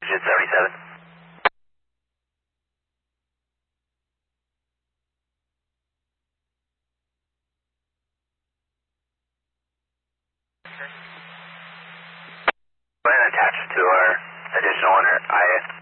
oxygen 77. Go ahead and attach to our additional IS